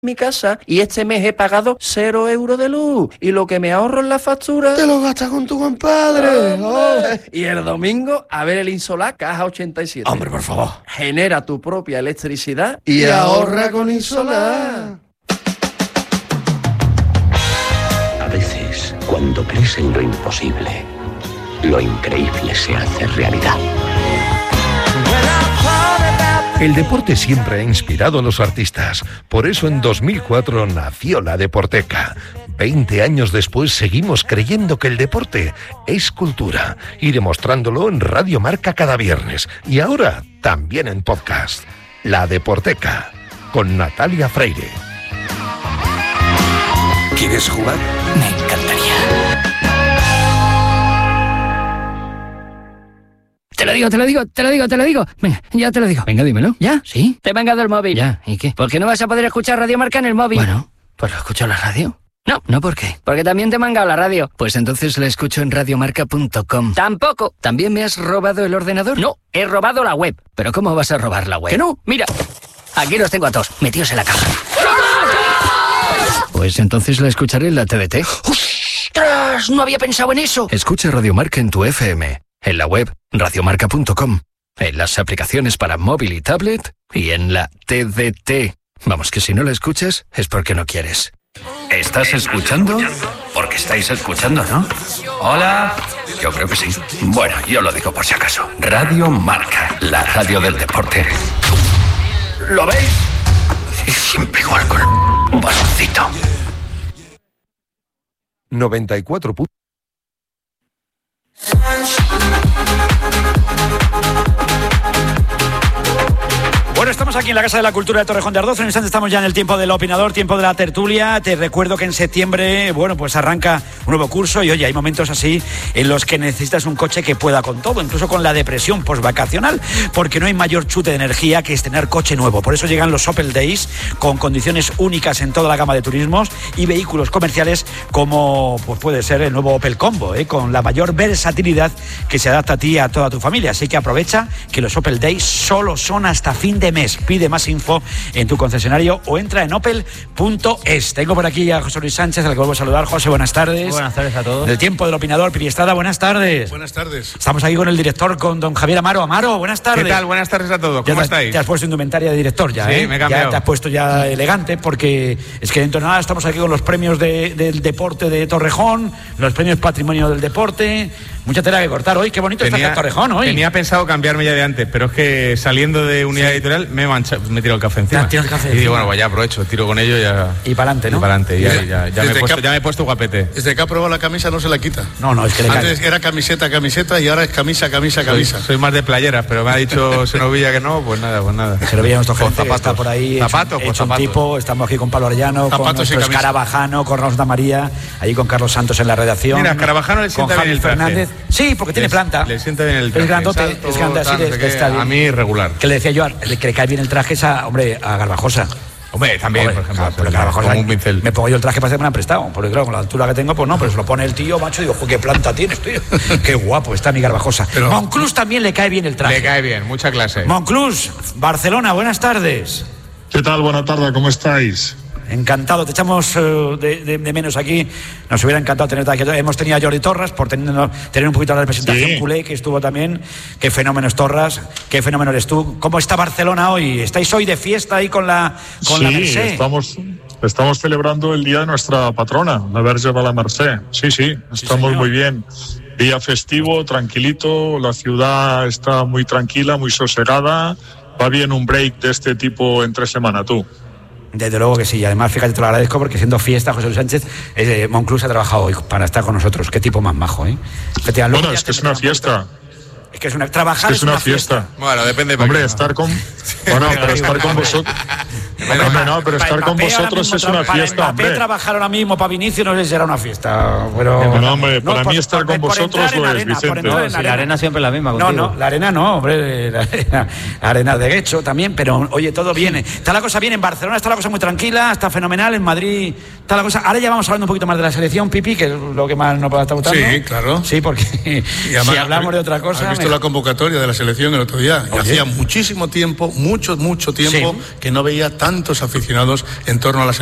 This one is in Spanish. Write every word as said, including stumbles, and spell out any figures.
mi casa y este mes he pagado cero euros de luz y lo que me ahorro en la factura te lo gastas con tu compadre. ¡Oh! Y el domingo a ver el Insolar Caja ochenta y siete. Hombre, por favor. Genera tu propia electricidad y, y ahorra con Insolar. A veces, cuando crees en lo imposible, lo increíble se hace realidad. El deporte siempre ha inspirado a los artistas. Por eso en dos mil cuatro nació la Deporteca. Veinte años después seguimos creyendo que el deporte es cultura y demostrándolo en Radio Marca cada viernes. Y ahora también en podcast. La Deporteca, con Natalia Freire. ¿Quieres jugar? Me encantaría. Te lo digo, te lo digo, te lo digo, te lo digo. Venga, ya te lo digo. Venga, dímelo. ¿Ya? ¿Sí? Te he mangado el móvil. Ya, ¿y qué? ¿Por qué no vas a poder escuchar Radio Marca en el móvil? Bueno, pues lo escucho en la radio. No, ¿no por qué? Porque también te he mangado la radio. Pues entonces la escucho en radiomarca punto com. Tampoco. ¿También me has robado el ordenador? No, he robado la web. ¿Pero cómo vas a robar la web? Que no, mira. Aquí los tengo a todos, metidos en la caja. Pues entonces la escucharé en la T D T. ¡Ostras! No había pensado en eso. Escucha Radio Marca en tu F M. En la web radiomarca punto com, en las aplicaciones para móvil y tablet y en la T D T. Vamos, que si no la escuchas es porque no quieres. ¿Estás escuchando? Porque estáis escuchando, ¿no? Hola. Yo creo que sí. Bueno, yo lo digo por si acaso. Radio Marca, la radio del deporte. ¿Lo veis? Y siempre igual con un bastoncito. noventa y cuatro puntos. Bueno, estamos aquí en la Casa de la Cultura de Torrejón de Ardoz. En un instante estamos ya en el tiempo del opinador, tiempo de la tertulia. Te recuerdo que en septiembre, bueno, pues arranca un nuevo curso y oye, hay momentos así en los que necesitas un coche que pueda con todo, incluso con la depresión postvacacional, porque no hay mayor chute de energía que es tener coche nuevo. Por eso llegan los Opel Days con condiciones únicas en toda la gama de turismos y vehículos comerciales como pues puede ser el nuevo Opel Combo, ¿eh? Con la mayor versatilidad que se adapta a ti y a toda tu familia. Así que aprovecha que los Opel Days solo son hasta fin de mes. Pide más info en tu concesionario o entra en opel punto es. Tengo por aquí a José Luis Sánchez, al que vuelvo a saludar. José, buenas tardes. Buenas tardes a todos. Del tiempo del opinador, Piri Estrada, buenas tardes. Buenas tardes. Estamos aquí con el director, con don Javier Amaro. Amaro, buenas tardes. ¿Qué tal? Buenas tardes a todos. ¿Cómo ya estáis? Te has puesto indumentaria de director ya, sí, ¿eh? me he cambiado. Ya te has puesto ya elegante porque es que dentro de nada estamos aquí con los premios de, del deporte de Torrejón, los premios Patrimonio del Deporte. Mucha tela que cortar hoy. Qué bonito tenía, está Torrejón hoy. Tenía pensado cambiarme ya de antes, pero es que saliendo de unidad sí. editorial me he manchado, me he tirado el café encima. El café y digo, bueno, pues ya aprovecho, tiro con ello ya. Y para adelante, ¿no? Y para adelante, ya, ya, ya, ya, me he puesto, ha, ya me he puesto guapete. Desde que ha probado la camisa no se la quita. No, no, es que le Antes cae. era camiseta, camiseta y ahora es camisa, camisa, camisa. Soy, soy más de playeras, pero me ha dicho Senovilla que no, pues nada, pues nada. Senovilla nuestro jefe que está por ahí. Zapatos, hecho, pues hecho un tipo, estamos aquí con Pablo Arellano, zapatos con nuestro Escarabajano, con Ramos de María, allí con Carlos Santos en la redacción. Mira, Escarabajano le sienta bien el traje. Fernández. Sí, porque tiene planta. Le sienta bien el traje. Es grandote, salto, es grande, así de, está bien. A mí regular. Que le decía yo, que le cae bien el traje es a, hombre, a Garbajosa. Hombre, también, hombre, por ejemplo. Claro, Garbajosa, como un pincel. Me pongo yo el traje para que me han prestado, porque claro, con la altura que tengo, pues no, pero se lo pone el tío, macho, y digo, qué planta tienes, tío. Qué guapo está mi Garbajosa. Pero Monclús también le cae bien el traje. Le cae bien, mucha clase. Monclús, Barcelona, buenas tardes. ¿Qué tal? Buenas tardes, ¿cómo estáis? Encantado, te echamos uh, de, de, de menos aquí. Nos hubiera encantado tenerte aquí. Hemos tenido a Jordi Torras por tener, tener un poquito de la representación sí. culé, que estuvo también. Qué fenómeno es Torras, qué fenómeno eres tú. ¿Cómo está Barcelona hoy? ¿Estáis hoy de fiesta ahí con la con sí, la Mercè? estamos, estamos celebrando el día de nuestra patrona, la Verge de la Mercè. Sí, sí, estamos sí, muy bien. Día festivo, tranquilito, la ciudad está muy tranquila, muy sosegada. Va bien un break de este tipo entre semana, tú. Desde luego que sí, y además fíjate, te lo agradezco porque siendo fiesta, José Luis Sánchez, eh, Monclús ha trabajado hoy para estar con nosotros. Qué tipo más majo, ¿eh? Bueno, bueno es que es una fiesta. Es que es una trabajar es, que es una, una fiesta. fiesta. Bueno, depende de Hombre, no. estar con bueno, pero estar con vosotros. Hombre, no, pero estar con vosotros es una fiesta, hombre. Trabajar ahora mismo para Vinicio no sé si será una fiesta, pero bueno, hombre, para mí estar con vosotros lo es, Vicente. La arena siempre es la misma contigo. No, no, la arena no, hombre, la arena, la arena de Guecho también, pero oye, todo viene. Está la cosa bien en Barcelona, está la cosa muy tranquila, está fenomenal, en Madrid está la cosa. Ahora ya vamos hablando un poquito más de la selección, Pipi, que es lo que más nos puede estar gustando. Sí, claro. Sí, porque si hablamos de otra cosa. ¿Has visto la convocatoria de la selección el otro día? Y hacía muchísimo tiempo, mucho, mucho tiempo sí. que no veía tan tantos aficionados en torno a las